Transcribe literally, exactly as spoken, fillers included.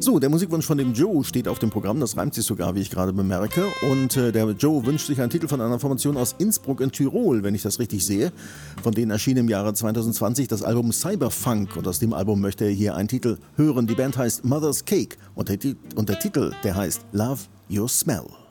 So, der Musikwunsch von dem Joe steht auf dem Programm, das reimt sich sogar, wie ich gerade bemerke. Und äh, der Joe wünscht sich einen Titel von einer Formation aus Innsbruck in Tirol, wenn ich das richtig sehe. Von denen erschien im Jahre zwanzig zwanzig das Album Cyberfunk und aus dem Album möchte er hier einen Titel hören. Die Band heißt Mother's Cake und der, und der Titel, der heißt Love Your Smell.